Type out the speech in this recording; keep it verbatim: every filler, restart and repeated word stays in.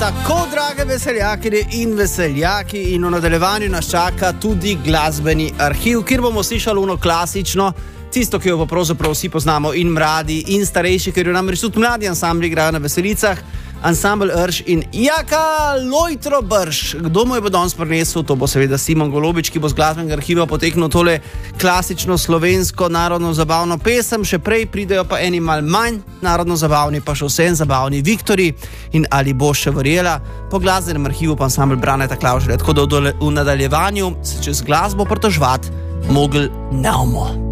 Tako, drage veseljakinje in veseljaki, in v nadaljevanju nas čaka tudi glasbeni arhiv, kjer bomo slišali uno klasično, tisto, ki jo pa pravzaprav vsi poznamo, in mladi, in starejši, ker jo namreč tudi mladi ansambli igrajo na veselicah, ansambl Rš in Jaka Lojtro Brš. Kdo mu je bo danes prinesel? To bo seveda Simon Golobič, ki bo z glasbenega arhiva poteknil tole klasično slovensko narodno zabavno pesem. Še prej pridejo pa eni mal manj narodno zabavni, pa še vsem zabavni Viktori. In ali bo še verjela? Po glasbenem arhivu pa ansambl Braneta Klavželja. Tako da v nadaljevanju se čez glasbo pritoževati mogli ne bomo.